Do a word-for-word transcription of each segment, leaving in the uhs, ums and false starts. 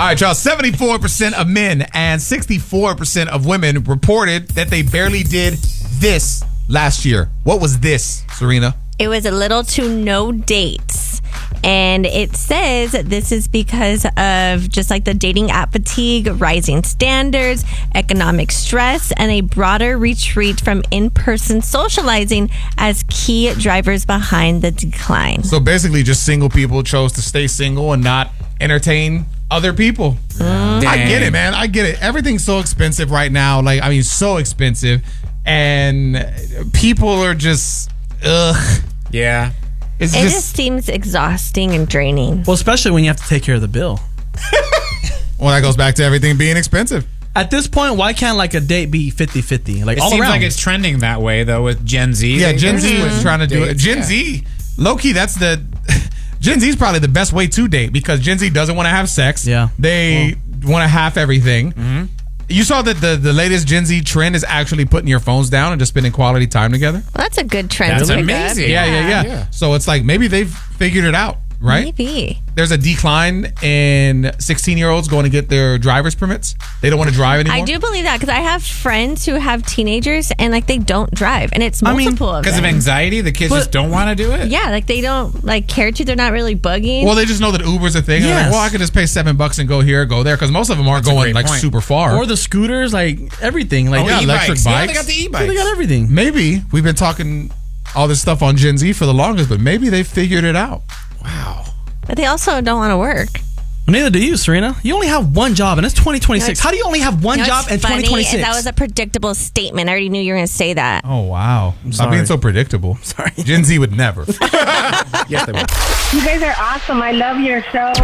All right, y'all. seventy-four percent of men and sixty-four percent of women reported that they barely did this last year. What was this, Serena? It was a little to no dates. And it says this is because of just like the dating app fatigue, rising standards, economic stress, and a broader retreat from in-person socializing as key drivers behind the decline. So basically just single people chose to stay single and not entertain other people. Mm. I get it, man. I get it. Everything's so expensive right now. Like, I mean, so expensive. And people are just, ugh. Yeah. It's it just, just seems exhausting and draining. Well, especially when you have to take care of the bill. Well, that goes back to everything being expensive. At this point, why can't like a date be fifty-fifty? Like it all seems around. like it's trending that way though with Gen Z. Yeah, Gen Z is trying to do it. Gen yeah. Z, low key, that's the Gen Z is probably the best way to date because Gen Z doesn't want to have sex. Yeah, they well. want to half everything. Mm-hmm. You saw that the, the latest Gen Z trend is actually putting your phones down and just spending quality time together. Well, that's a good trend. That's to amazing. Yeah, yeah, yeah, yeah. So it's like maybe they've figured it out, right? Maybe. There's a decline in sixteen-year-olds going to get their driver's permits. They don't want to drive anymore. I do believe that because I have friends who have teenagers and like they don't drive, and it's multiple I mean, of because of anxiety, the kids But- just don't want to do it. Yeah, like they don't like care to. They're not really bugging. Well, they just know that Uber's a thing. They're Yes. like, well, I could just pay seven bucks and go here, go there, because most of them aren't That's a going great like point. super far. or the scooters, like everything. Like Oh, yeah, electric e-bikes. Yeah, bikes. they got the So e-bikes. they got everything. Maybe we've been talking all this stuff on Gen Z for the longest, but maybe they figured it out. Wow. But they also don't want to work. Neither do you, Serena. You only have one job, and it's twenty twenty-six. You know, How do you only have one You know job what's in funny? twenty twenty-six? That was a predictable statement. I already knew you were going to say that. Oh, wow. Stop sorry. being so predictable. Sorry. Gen Z would never. Yes, they will. You guys are awesome. I love your show.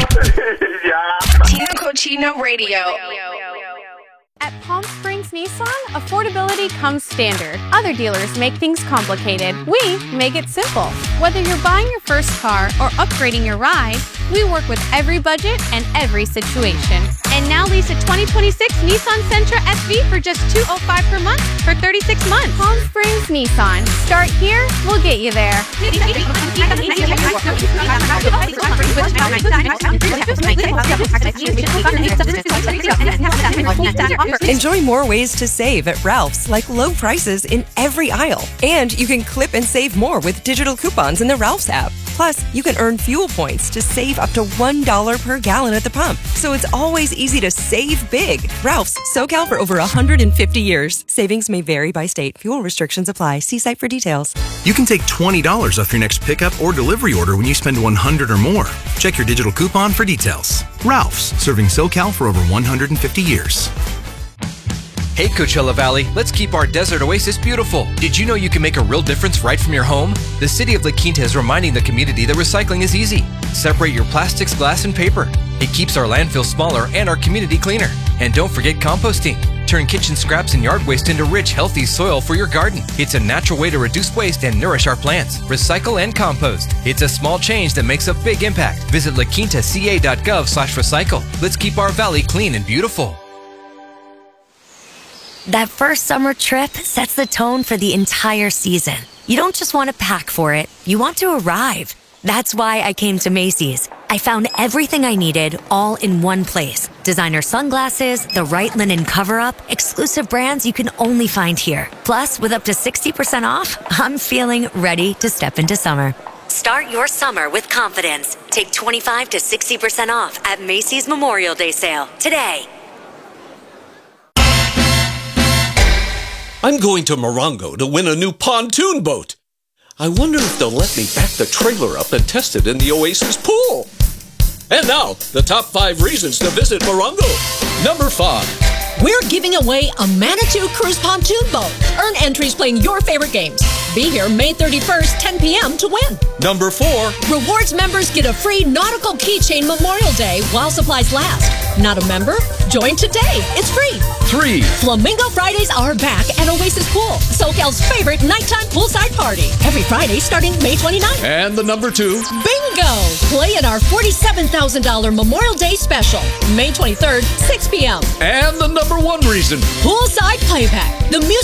Tina Cochino Radio. At Palm Springs Nissan, affordability comes standard. Other dealers make things complicated. We make it simple. Whether you're buying your first car or upgrading your ride, we work with every budget and every situation. And now lease a twenty twenty-six Nissan Sentra S V for just two hundred five dollars per month for thirty-six months. Palm Springs Nissan. Start here, we'll get you there. Enjoy more ways to save at Ralph's, like low prices in every aisle. And you can clip and save more with digital coupons in the Ralph's app. Plus, you can earn fuel points to save up to one dollar per gallon at the pump. So it's always easy to save big. Ralph's, SoCal for over one hundred fifty years. Savings may vary by state. Fuel restrictions apply. See site for details. You can take twenty dollars off your next pickup or delivery order when you spend one hundred dollars or more. Check your digital coupon for details. Ralph's, serving SoCal for over one hundred fifty years. Hey Coachella Valley, let's keep our desert oasis beautiful. Did you know you can make a real difference right from your home? The city of La Quinta is reminding the community that recycling is easy. Separate your plastics, glass, and paper. It keeps our landfill smaller and our community cleaner. And don't forget composting. Turn kitchen scraps and yard waste into rich, healthy soil for your garden. It's a natural way to reduce waste and nourish our plants. Recycle and compost. It's a small change that makes a big impact. Visit la quinta c a dot gov slash recycle. Let's keep our valley clean and beautiful. That first summer trip sets the tone for the entire season. You don't just want to pack for it, you want to arrive. That's why I came to Macy's. I found everything I needed all in one place. Designer sunglasses, the right linen cover-up, exclusive brands you can only find here. Plus, with up to sixty percent off, I'm feeling ready to step into summer. Start your summer with confidence. Take twenty-five to sixty percent off at Macy's Memorial Day sale today. I'm going to Morongo to win a new pontoon boat. I wonder if they'll let me back the trailer up and test it in the Oasis pool. And now, the top five reasons to visit Morongo. Number five. We're giving away a Manitou Cruise pontoon boat. Earn entries playing your favorite games. Be here May thirty-first, ten p.m. to win. Number four. Rewards members get a free nautical keychain Memorial Day while supplies last. Not a member? Join today. It's free. Three. Flamingo Fridays are back at Oasis Pool, SoCal's favorite nighttime poolside party. Every Friday starting May twenty-ninth. And the number two. Bingo! Play in our forty-seven thousand dollars Memorial Day special, May twenty-third, six p.m. And the number one reason. Poolside Playback. The music